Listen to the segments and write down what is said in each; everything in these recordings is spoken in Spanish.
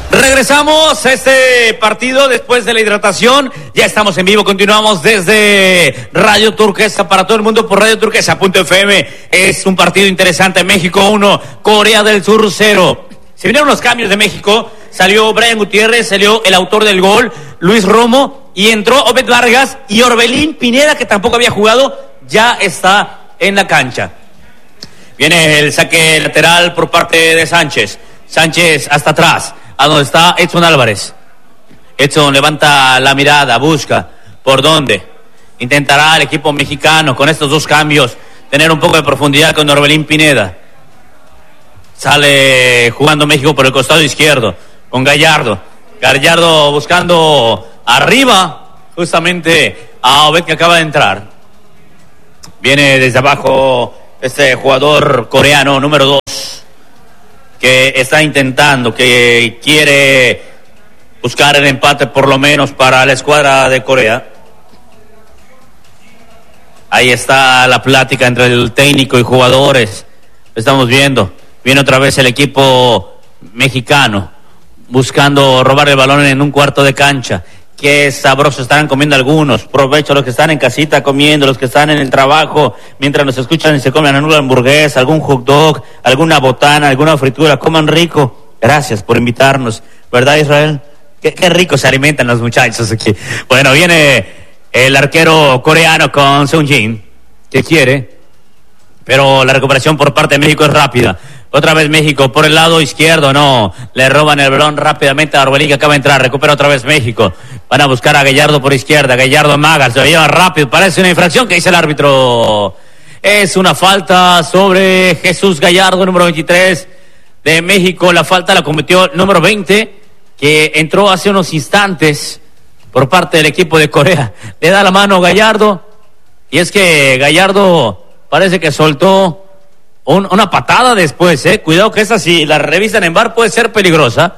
Regresamos a este partido después de la hidratación. Ya estamos en vivo, continuamos desde Radio Turquesa para todo el mundo por Radio Turquesa.fm. Es un partido interesante. México 1, Corea del Sur 0. Se vinieron los cambios de México. Salió Brian Gutiérrez, salió el autor del gol, Luis Romo, y entró Obed Vargas, y Orbelín Pineda, que tampoco había jugado, ya está en la cancha. Viene el saque lateral por parte de Sánchez. Sánchez hasta atrás, a donde está Edson Álvarez. Edson levanta la mirada, busca por dónde. Intentará el equipo mexicano con estos dos cambios tener un poco de profundidad con Orbelín Pineda. Sale jugando México por el costado izquierdo con Gallardo. Gallardo buscando arriba justamente a Obed, que acaba de entrar. Viene desde abajo este jugador coreano número 2, que está intentando, que quiere buscar el empate por lo menos para la escuadra de Corea. Ahí está la plática entre el técnico y jugadores. Estamos viendo. Viene otra vez el equipo mexicano buscando robar el balón en un cuarto de cancha. Qué sabroso estarán comiendo algunos. Provecho los que están en casita comiendo, los que están en el trabajo, mientras nos escuchan y se comen alguna hamburguesa, algún hot dog, alguna botana, alguna fritura. Coman rico. Gracias por invitarnos. ¿Verdad, Israel? Qué rico se alimentan los muchachos aquí. Bueno, viene el arquero coreano con Seung Jin, que quiere, pero la recuperación por parte de México es rápida. Otra vez México por el lado izquierdo, no, le roban el balón rápidamente a Orbelín, que acaba de entrar, recupera otra vez México. Van a buscar a Gallardo por izquierda, Gallardo amaga, se lo lleva rápido, parece una infracción. ¿Qué dice el árbitro? Es una falta sobre Jesús Gallardo, número 23 de México. La falta la cometió el número 20, que entró hace unos instantes por parte del equipo de Corea. Le da la mano Gallardo, y es que Gallardo parece que soltó una patada después, cuidado que esa, si la revisan en VAR, puede ser peligrosa.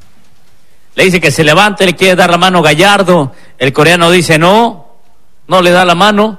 Le dice que se levante, le quiere dar la mano Gallardo. El coreano dice no le da la mano.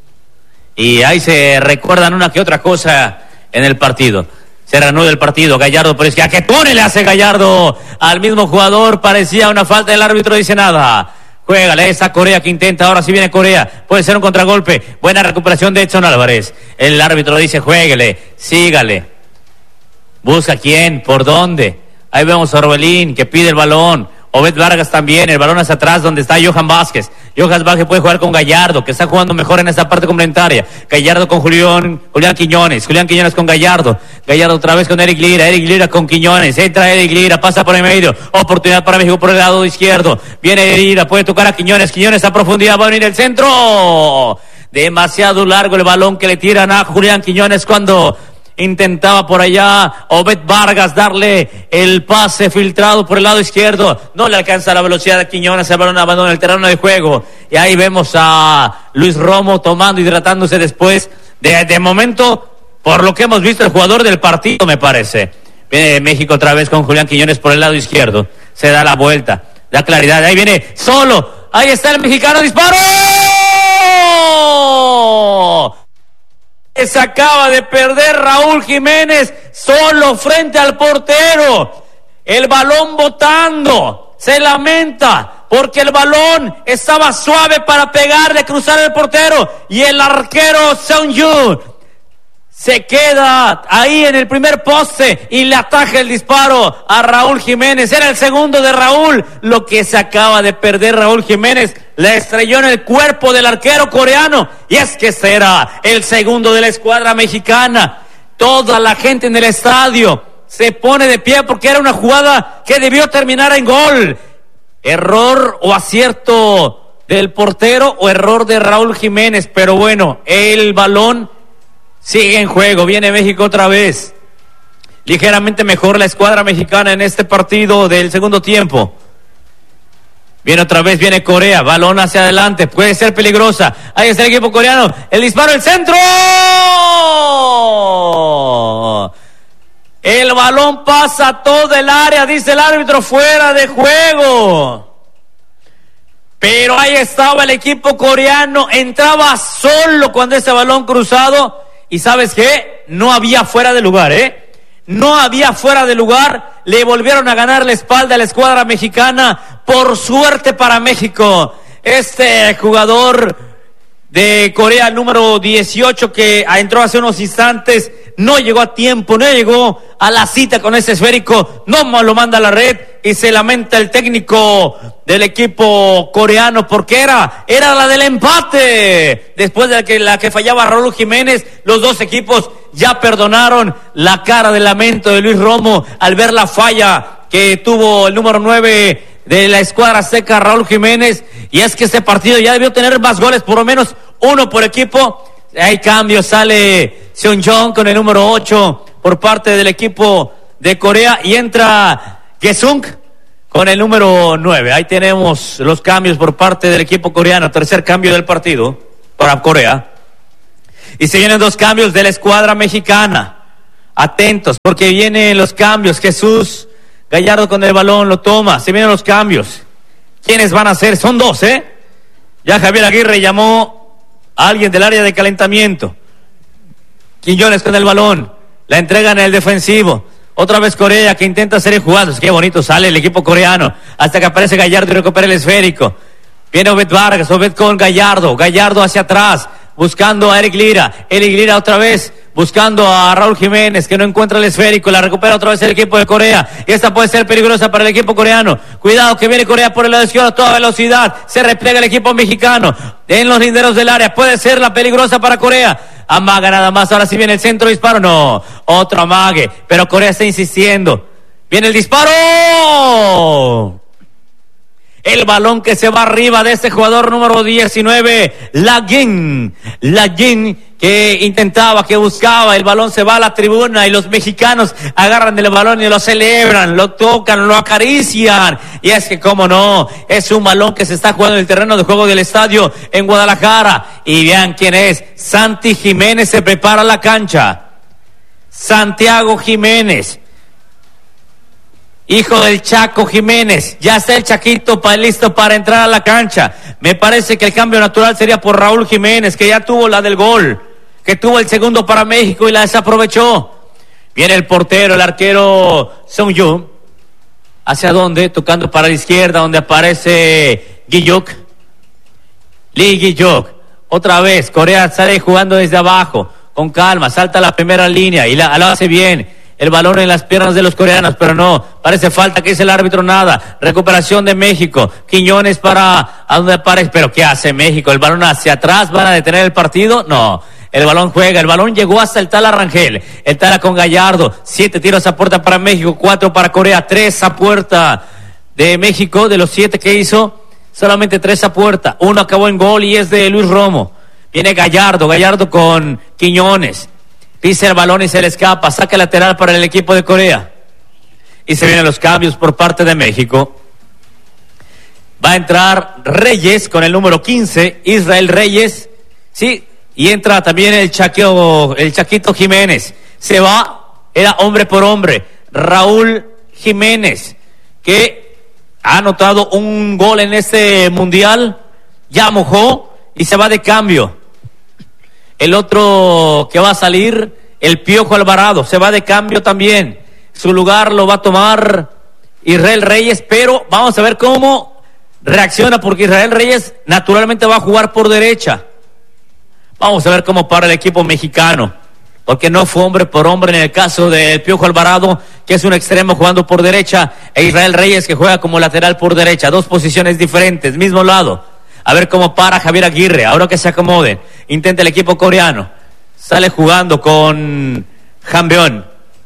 Y ahí se recuerdan una que otra cosa en el partido. Se reanuda el partido, Gallardo por izquierda. ¿Qué pone le hace Gallardo al mismo jugador? Parecía una falta, el árbitro dice nada. Juégale, esa Corea que intenta, ahora sí viene Corea, puede ser un contragolpe, buena recuperación de Edson Álvarez. El árbitro dice juéguele, sígale. Busca quién, por dónde. Ahí vemos a Orbelín que pide el balón. Obed Vargas también, el balón hacia atrás donde está Johan Vázquez. Johan Vázquez puede jugar con Gallardo, que está jugando mejor en esa parte complementaria. Gallardo con Julián Quiñones. Julián Quiñones con Gallardo. Gallardo otra vez con Eric Lira con Quiñones. Entra Eric Lira, pasa por el medio. Oportunidad para México por el lado izquierdo. Viene Lira, puede tocar a Quiñones. Quiñones a profundidad, va a venir el centro. Demasiado largo el balón que le tiran a Julián Quiñones cuando intentaba por allá Obed Vargas darle el pase filtrado por el lado izquierdo. No le alcanza la velocidad de Quiñones, el balón abandona el terreno de juego. Y ahí vemos a Luis Romo tomando, hidratándose después. De momento, por lo que hemos visto, el jugador del partido, me parece. Viene México otra vez con Julián Quiñones por el lado izquierdo. Se da la vuelta, da claridad. Ahí viene solo. Ahí está el mexicano, disparo. Se acaba de perder Raúl Jiménez solo frente al portero. El balón botando. Se lamenta porque el balón estaba suave para pegarle, cruzar el portero. Y el arquero Seung Jun se queda ahí en el primer poste y le ataja el disparo a Raúl Jiménez. Era el segundo de Raúl. Lo que se acaba de perder Raúl Jiménez le estrelló en el cuerpo del arquero coreano. Y es que ese era el segundo de la escuadra mexicana. Toda la gente en el estadio se pone de pie porque era una jugada que debió terminar en gol. Error o acierto del portero o error de Raúl Jiménez. Pero bueno, el balón sigue en juego. Viene México otra vez. Ligeramente mejor la escuadra mexicana en este partido del segundo tiempo. Viene otra vez, viene Corea, balón hacia adelante, puede ser peligrosa. Ahí está el equipo coreano, el disparo, el centro. El balón pasa todo el área, dice el árbitro, fuera de juego. Pero ahí estaba el equipo coreano, entraba solo cuando ese balón cruzado. Y ¿sabes qué? No había fuera de lugar, no había fuera de lugar, le volvieron a ganar la espalda a la escuadra mexicana. Por suerte para México, este jugador de Corea, número 18, que entró hace unos instantes, no llegó a tiempo, no llegó a la cita con ese esférico, no lo manda a la red, y se lamenta el técnico del equipo coreano, porque era la del empate. Después de la que fallaba Raúl Jiménez, los dos equipos ya perdonaron. La cara de lamento de Luis Romo al ver la falla que tuvo el número 9 de la escuadra azteca, Raúl Jiménez, y es que este partido ya debió tener más goles, por lo menos uno por equipo. Hay cambios, sale Seon-jong con el número 8 por parte del equipo de Corea, y entra Gesung con el número 9. Ahí tenemos los cambios por parte del equipo coreano, tercer cambio del partido para Corea. Y se vienen dos cambios de la escuadra mexicana. Atentos, porque vienen los cambios. Jesús Gallardo con el balón, lo toma, se vienen los cambios. ¿Quiénes van a ser? Son dos, Ya Javier Aguirre llamó a alguien del área de calentamiento. Quiñones con el balón, la entrega en el defensivo. Otra vez Corea que intenta hacer el jugado. Qué bonito sale el equipo coreano, hasta que aparece Gallardo y recupera el esférico. Viene Obed Vargas, Obed con Gallardo hacia atrás, buscando a Eric Lira otra vez, buscando a Raúl Jiménez, que no encuentra el esférico, la recupera otra vez el equipo de Corea, y esta puede ser peligrosa para el equipo coreano. Cuidado que viene Corea por el lado izquierdo a toda velocidad, se repliega el equipo mexicano, en los linderos del área, puede ser la peligrosa para Corea. Amaga nada más, ahora sí viene el centro disparo, no, otro amague, pero Corea está insistiendo. Viene el disparo. El balón que se va arriba de este jugador número 19, Lagin, que intentaba, que buscaba, el balón se va a la tribuna y los mexicanos agarran el balón y lo celebran, lo tocan, lo acarician. Y es que, cómo no, es un balón que se está jugando en el terreno de juego del estadio en Guadalajara. Y vean quién es, Santi Jiménez se prepara la cancha. Santiago Jiménez, hijo del Chaco Jiménez, ya está el Chaquito listo para entrar a la cancha. Me parece que el cambio natural sería por Raúl Jiménez, que ya tuvo la del gol, que tuvo el segundo para México y la desaprovechó. Viene el portero, el arquero Seon-jong. ¿Hacia dónde? Tocando para la izquierda, donde aparece Guillok. Lee Guillok. Otra vez, Corea sale jugando desde abajo, con calma, salta la primera línea y lo hace bien. El balón en las piernas de los coreanos, pero no, parece falta, que dice el árbitro, nada. Recuperación de México, Quiñones para a donde aparece, pero ¿qué hace México? ¿El balón hacia atrás? ¿Van a detener el partido? No, el balón juega, el balón llegó hasta el Tala Rangel, el Tala con Gallardo, 7 tiros a puerta para México, 4 para Corea, 3 a puerta de México. De los 7 que hizo, solamente 3 a puerta, 1 acabó en gol y es de Luis Romo. Viene Gallardo con Quiñones. Pisa el balón y se le escapa, saca lateral para el equipo de Corea. Y se vienen los cambios por parte de México. Va a entrar Reyes con el número 15, Israel Reyes, sí, y entra también el Chaquito Jiménez. Se va, era hombre por hombre, Raúl Jiménez, que ha anotado un gol en este mundial, ya mojó y se va de cambio. El otro que va a salir, el Piojo Alvarado, se va de cambio también. Su lugar lo va a tomar Israel Reyes, pero vamos a ver cómo reacciona, porque Israel Reyes naturalmente va a jugar por derecha. Vamos a ver cómo para el equipo mexicano, porque no fue hombre por hombre en el caso del Piojo Alvarado, que es un extremo jugando por derecha, e Israel Reyes, que juega como lateral por derecha. Dos posiciones diferentes, mismo lado. A ver cómo para Javier Aguirre, ahora que se acomoden. Intenta el equipo coreano. Sale jugando con Jambeón,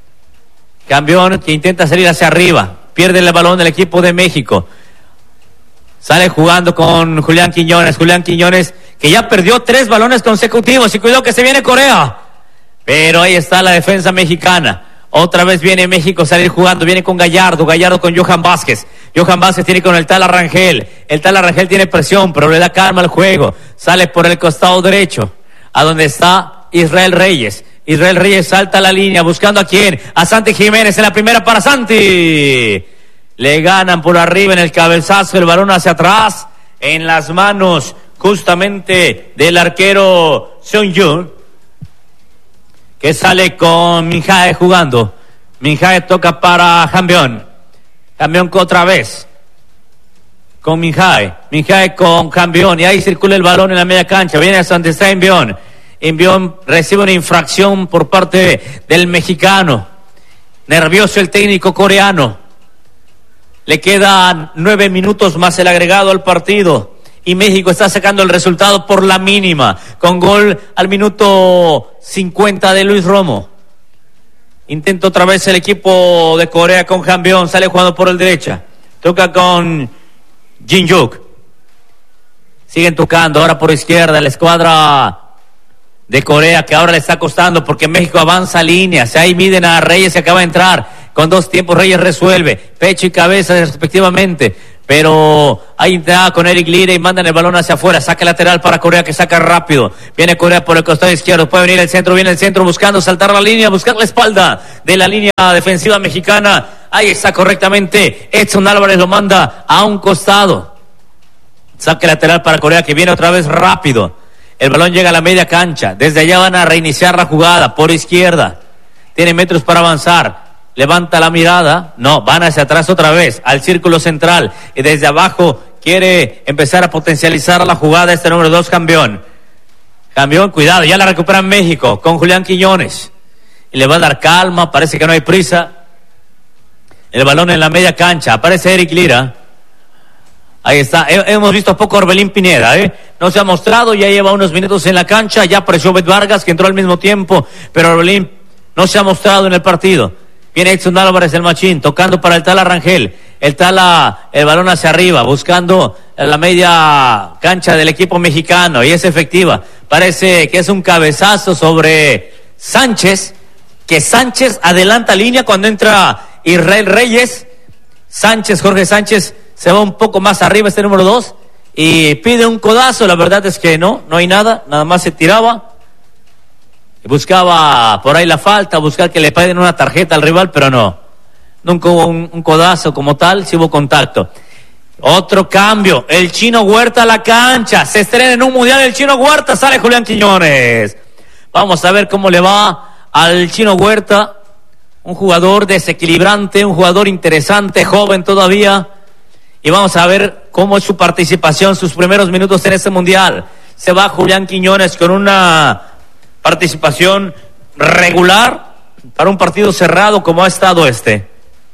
que intenta salir hacia arriba. Pierde el balón del equipo de México. Sale jugando con Julián Quiñones, que ya perdió 3 balones consecutivos. Y cuidado que se viene Corea. Pero ahí está la defensa mexicana. Otra vez viene México, salir jugando, viene con Gallardo con Johan Vázquez. Johan Vázquez tiene con el Tala Rangel. El Tala Rangel tiene presión, pero le da calma al juego. Sale por el costado derecho, a donde está Israel Reyes. Israel Reyes salta a la línea, buscando a quién, a Santi Jiménez, en la primera para Santi. Le ganan por arriba en el cabezazo, el balón hacia atrás, en las manos justamente del arquero Seon-jong, que sale con Minjae jugando. Minjae toca para Jambión. Jambión otra vez. Con Minjae. Minjae con Jambión. Y ahí circula el balón en la media cancha. Viene a donde está Envión. Envión recibe una infracción por parte del mexicano. Nervioso el técnico coreano. Le quedan 9 minutos más el agregado al partido. Y México está sacando el resultado por la mínima. Con gol al minuto 50 de Luis Romo. Intenta otra vez el equipo de Corea con Jambión. Sale jugando por el derecha. Toca con Jin-Yuk. Siguen tocando ahora por izquierda la escuadra de Corea, que ahora le está costando porque México avanza líneas. Ahí miden a Reyes, se acaba de entrar. Con 2 tiempos Reyes resuelve. Pecho y cabeza respectivamente. Pero ahí está con Eric Lira y mandan el balón hacia afuera. Saque lateral para Corea, que saca rápido. Viene Corea por el costado izquierdo. Puede venir el centro. Viene el centro buscando saltar la línea, buscar la espalda de la línea defensiva mexicana. Ahí está correctamente. Edson Álvarez lo manda a un costado. Saque lateral para Corea, que viene otra vez rápido. El balón llega a la media cancha. Desde allá van a reiniciar la jugada por izquierda. Tiene metros para avanzar. Levanta la mirada. No, van hacia atrás otra vez, al círculo central. Y desde abajo quiere empezar a potencializar la jugada este número 2, Jambión. Jambión, cuidado, ya la recupera México con Julián Quiñones. Y le va a dar calma, parece que no hay prisa. El balón en la media cancha. Aparece Eric Lira. Ahí está. Hemos visto poco a Orbelín Pineda, No se ha mostrado, ya lleva unos minutos en la cancha. Ya apareció Bet Vargas, que entró al mismo tiempo. Pero Orbelín no se ha mostrado en el partido. Viene Edson Álvarez, el machín, tocando para el Tala Rangel. El Tala, el balón hacia arriba, buscando la media cancha del equipo mexicano. Y es efectiva. Parece que es un cabezazo sobre Sánchez. Que Sánchez adelanta línea cuando entra Israel Reyes. Jorge Sánchez se va un poco más arriba, este número 2. Y pide un codazo. La verdad es que no hay nada. Nada más se tiraba. Buscaba por ahí la falta, buscar que le paguen una tarjeta al rival, pero no. Nunca hubo un codazo como tal, sí hubo contacto. Otro cambio, el Chino Huerta a la cancha. Se estrena en un mundial el Chino Huerta, sale Julián Quiñones. Vamos a ver cómo le va al Chino Huerta. Un jugador desequilibrante, un jugador interesante, joven todavía. Y vamos a ver cómo es su participación, sus primeros minutos en este mundial. Se va Julián Quiñones con una participación regular para un partido cerrado como ha estado este.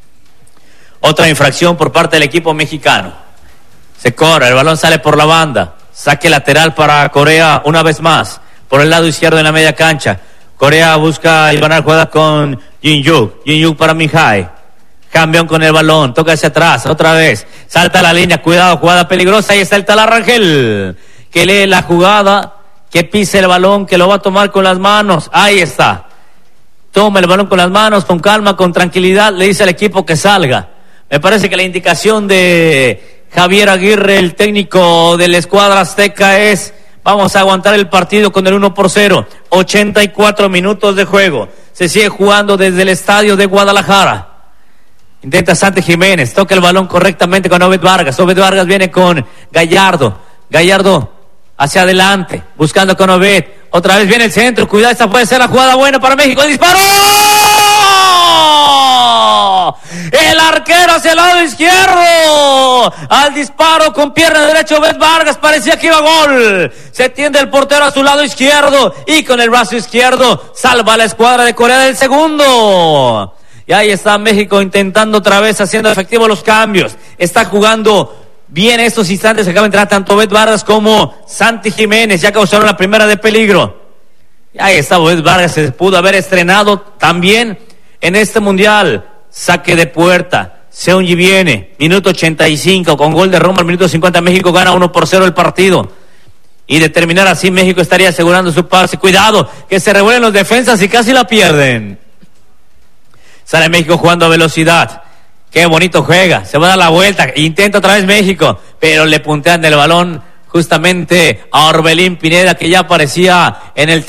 Otra infracción por parte del equipo mexicano. Se corre, el balón sale por la banda. Saque lateral para Corea una vez más. Por el lado izquierdo en la media cancha. Corea busca ganar jugada con Jin-Yuk. Jin-Yuk para Minjae. Jambión con el balón, toca hacia atrás, otra vez. Salta la línea, cuidado, jugada peligrosa. Ahí está el Tala Rangel, que lee la jugada. Que pise el balón, que lo va a tomar con las manos. Ahí está. Toma el balón con las manos, con calma, con tranquilidad. Le dice al equipo que salga. Me parece que la indicación de Javier Aguirre, el técnico de la escuadra azteca, es: vamos a aguantar el partido con el 1-0. 84 minutos de juego. Se sigue jugando desde el estadio de Guadalajara. Intenta Santi Jiménez. Toca el balón correctamente con Obed Vargas. Obed Vargas viene con Gallardo. Gallardo hacia adelante, buscando con Obed. Otra vez viene el centro. Cuidado, esta puede ser la jugada buena para México. ¡Disparo! El arquero hacia el lado izquierdo. Al disparo con pierna derecha Obed Vargas. Parecía que iba gol. Se tiende el portero a su lado izquierdo. Y con el brazo izquierdo salva a la escuadra de Corea del segundo. Y ahí está México intentando otra vez, haciendo efectivos los cambios. Está jugando bien estos instantes. Acaba de entrar tanto Obed Vargas como Santi Jiménez. Ya causaron la primera de peligro. Y ahí está Obed Vargas. Se pudo haber estrenado también en este mundial. Saque de puerta. Seungi viene. Minuto 85. Con gol de Romo al minuto 50. México gana 1-0 el partido. Y de terminar así, México estaría asegurando su pase. Cuidado, que se revuelven los defensas y casi la pierden. Sale México jugando a velocidad. Qué bonito juega. Se va a dar la vuelta. Intenta otra vez México. Pero le puntean el balón justamente a Orbelín Pineda, que ya aparecía en el